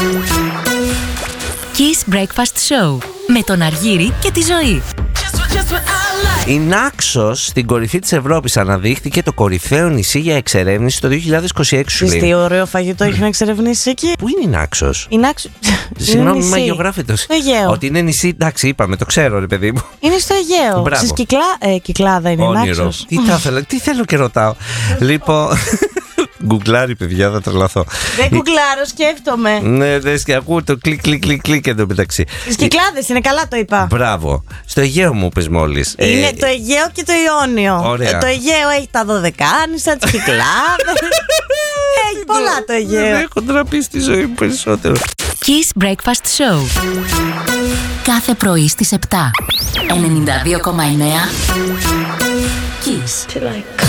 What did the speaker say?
Kiss Breakfast Show με τον Αργύρη και τη Ζωή. Η Νάξος στην κορυφή της Ευρώπης αναδείχθηκε το κορυφαίο νησί για εξερεύνηση το 2026. Τι ωραίο φαγητό έχει να εξερευνήσει εκεί. Πού είναι η Νάξος? Η Νάξος. Συγγνώμη, είμαι αγιογράφητος. Στο Αιγαίο. Ότι είναι νησί, εντάξει, είπαμε, το ξέρω, ρε παιδί μου. Είναι στο Αιγαίο. Μπράβο. Στις Κυκλάδα είναι η Νάξος. Τι θέλω και ρωτάω. Λοιπόν. Γκουγκλάρει, παιδιά, θα τρελαθώ. Δεν γκουγκλάρω, σκέφτομαι. Ναι, δες και ακούω το κλικ εντωμεταξύ. Τις Κυκλάδες είναι, καλά το είπα. Μπράβο. Στο Αιγαίο μου είπες μόλις. Είναι το Αιγαίο και το Ιόνιο. Ωραία. Το Αιγαίο έχει τα Δωδεκάνησα, τις Κυκλάδες. Έχει πολλά το Αιγαίο. Δεν έχω τραπεί στη ζωή μου περισσότερο. Kiss Breakfast Show. Κάθε πρωί στις 7. 92,9. Kiss.